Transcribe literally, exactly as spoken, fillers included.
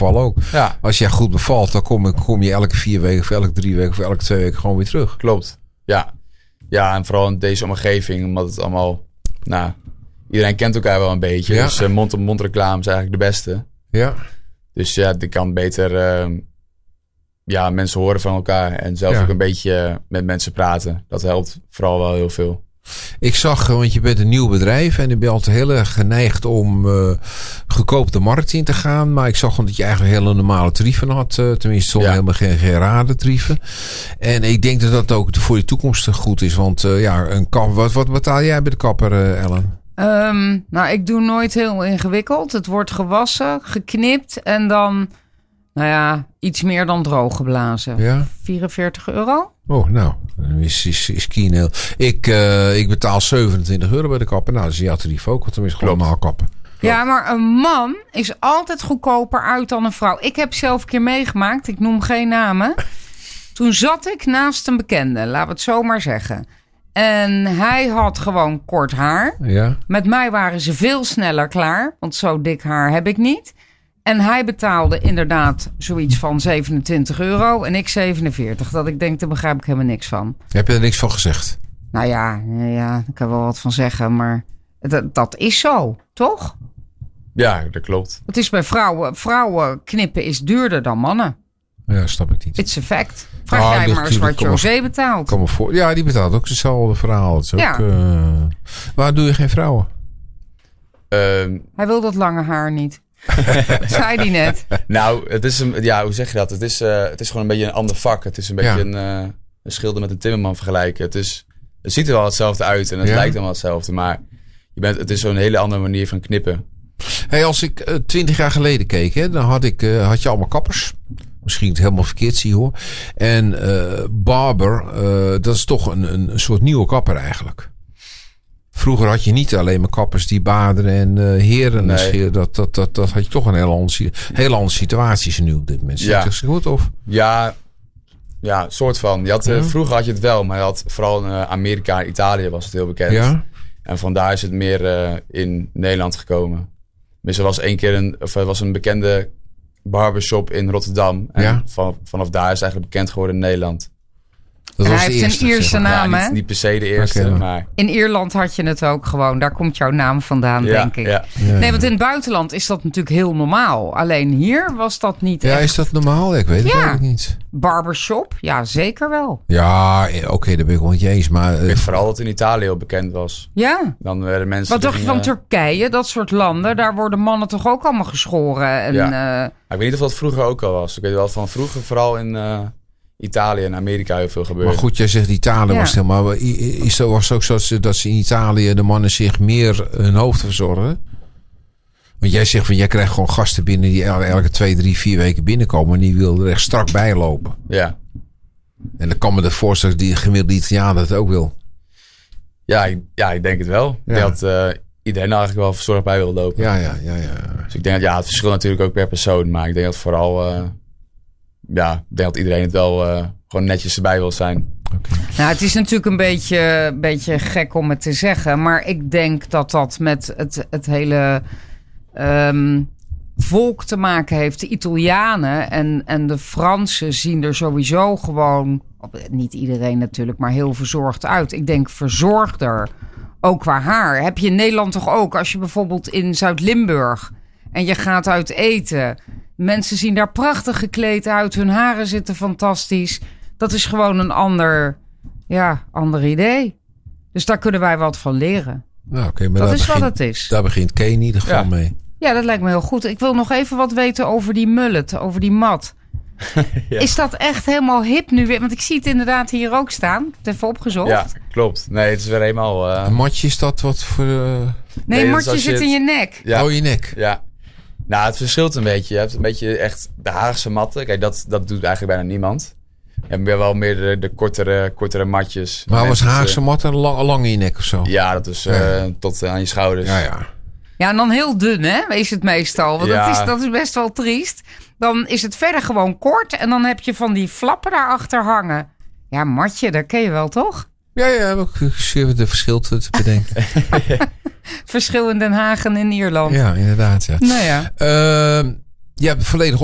geval ook. Ja. Als jij goed bevalt, dan kom, kom je elke vier weken of elke drie weken of elke twee weken gewoon weer terug. Klopt. Ja. Ja, en vooral in deze omgeving, omdat het allemaal... Nou, iedereen kent elkaar wel een beetje. Ja. Dus uh, mond-op-mond reclame is eigenlijk de beste. Ja. Dus ja, ik kan beter uh, ja, mensen horen van elkaar. En zelf Ja. ook een beetje uh, met mensen praten. Dat helpt vooral wel heel veel. Ik zag, want je bent een nieuw bedrijf en je bent altijd heel erg geneigd om uh, goedkoop de markt in te gaan. Maar ik zag gewoon dat je eigenlijk hele normale tarieven had. Uh, tenminste, zonder Ja. helemaal geen, geen rare tarieven. En ik denk dat dat ook voor je toekomst goed is. Want uh, ja, een kap, wat, wat betaal jij bij de kapper, uh, Ellen? Um, nou, ik doe nooit heel ingewikkeld. Het wordt gewassen, geknipt en dan, nou ja, iets meer dan droog geblazen. Ja? vierenveertig euro? Oh, nou, is, is, is kieneel. Ik, uh, ik betaal zevenentwintig euro bij de kapper. Nou, dat is jouw tarief ook, want tenminste gewoon normaal kappen. Ja, maar een man is altijd goedkoper uit dan een vrouw. Ik heb zelf een keer meegemaakt, ik noem geen namen. Toen zat ik naast een bekende, laten we het zo maar zeggen. En hij had gewoon kort haar. Ja. Met mij waren ze veel sneller klaar, want zo dik haar heb ik niet. En hij betaalde inderdaad zoiets van zevenentwintig euro en ik zevenenveertig. Dat ik denk, daar begrijp ik helemaal niks van. Heb je er niks van gezegd? Nou ja, ja ik kan er wel wat van zeggen, maar dat, dat is zo, toch? Ja, dat klopt. Het is bij vrouwen, vrouwen knippen is duurder dan mannen. Ja, snap ik niet. It's a fact. Vraag Ah, jij dat maar eens wat natuurlijk, José betaalt. Kom maar voor. Ja, die betaalt ook hetzelfde verhaal. Het is ook, Ja. uh, waar doe je geen vrouwen? Um, Hij wil dat lange haar niet. Dat zei hij net. nou, het is een, ja, hoe zeg je dat? Het is, uh, het is gewoon een beetje een ander vak. Het is een beetje Ja. een, uh, een schilder met een timmerman vergelijken. Het, is, het ziet er wel hetzelfde uit en het Ja. lijkt dan wel hetzelfde. Maar je bent, het is zo'n hele andere manier van knippen. Hey, als ik uh, twintig jaar geleden keek, hè, dan had, ik, uh, had je allemaal kappers. Misschien het helemaal verkeerd zie hoor. En uh, barber, uh, dat is toch een, een, een soort nieuwe kapper eigenlijk. Vroeger had je niet alleen maar kappers die baden en uh, heren. Nee. scheren. Dat, dat, dat, dat had je toch een hele andere, hele andere situaties nu op dit moment. Ja. Zeg je goed of? Ja, ja, soort van. Je had, uh, Ja. Vroeger had je het wel, maar je had, vooral in uh, Amerika en Italië was het heel bekend. Ja? En vandaar is het meer uh, in Nederland gekomen. Dus er was één keer een, of er was een bekende barbershop in Rotterdam. En Ja. van, vanaf daar is het eigenlijk bekend geworden in Nederland. Dat Hij was de heeft een eerste. Ierse zeg maar. naam, ja, hè? niet, niet per se de eerste, Oké. maar... In Ierland had je het ook gewoon. Daar komt jouw naam vandaan, Ja, denk ik. ja. Ja. Nee, want in het buitenland is dat natuurlijk heel normaal. Alleen hier was dat niet Ja, echt. is dat normaal? Ik weet het Ja. eigenlijk niet. Barbershop? Ja, zeker wel. Ja, oké, okay, daar ben ik wel met je eens. Maar Ik uh, weet vooral dat het in Italië heel bekend was. Ja. Dan werden mensen... Wat die dacht je van gingen- Turkije? Dat soort landen. Daar worden mannen toch ook allemaal geschoren. En, Ja. eh, Ik weet niet of dat vroeger ook al was. Ik weet wel van vroeger vooral in uh, Italië en Amerika heel veel gebeurde. Maar goed, jij zegt Italië Ja. was het helemaal. Maar i- i- is het was het ook zo dat ze, dat ze in Italië de mannen zich meer hun hoofd verzorgen? Want jij zegt van jij krijgt gewoon gasten binnen die el- elke twee, drie, vier weken binnenkomen en die wil er echt strak bij lopen. Ja. En dan kan me de voorstellen die gemiddelde Italiaan dat ook wil. Ja, ik, ja, ik denk het wel. Ja. Ik denk dat uh, iedereen er eigenlijk wel verzorgd bij wil lopen. Ja, ja, ja, ja. Dus ik denk dat ja, het verschilt natuurlijk ook per persoon. Maar ik denk dat vooral... Uh, ja, ik denk dat iedereen het wel uh, gewoon netjes erbij wil zijn. Nou, het is natuurlijk een beetje, beetje gek om het te zeggen. Maar ik denk dat dat met het, het hele um, volk te maken heeft. De Italianen en, en de Fransen zien er sowieso gewoon... Niet iedereen natuurlijk, maar heel verzorgd uit. Ik denk verzorgder, ook qua haar. Heb je in Nederland toch ook, als je bijvoorbeeld in Zuid-Limburg... en je gaat uit eten... Mensen zien daar prachtig gekleed uit. Hun haren zitten fantastisch. Dat is gewoon een ander, ja, ander idee. Dus daar kunnen wij wat van leren. Nou, okay, maar dat daar is begint, wat het is. Daar begint Kane in ieder geval Ja. mee. Ja, dat lijkt me heel goed. Ik wil nog even wat weten over die mullet, over die mat. Ja. Is dat echt helemaal hip nu weer? Want ik zie het inderdaad hier ook staan. Ik heb het even opgezocht. Ja, klopt. Nee, het is weer helemaal... Uh, Een matje, is dat wat voor... Uh... Nee, Nee, dat is matje als je zit in het- je nek. ja, Oh, je nek. ja. Nou, het verschilt een beetje. Je hebt een beetje echt de Haagse matten. Kijk, dat, dat doet eigenlijk bijna niemand. Je hebt weer wel meer de, de kortere, kortere matjes. Maar was Mensen, Haagse uh, mat een lang, lang in je nek of zo? Ja, dat is uh, Ja. tot uh, aan je schouders. Ja, ja. Ja, en dan heel dun, hè? Is het meestal. Want Ja. dat, is, dat is best wel triest. Dan is het verder gewoon kort. En dan heb je van die flappen daarachter hangen. Ja, matje, dat ken je wel, toch? Ja, ja, ook zeer de verschil te te bedenken. Het verschil in Den Haag en in Ierland. Ja, inderdaad. Ja. Nou ja. Uh, je hebt volledig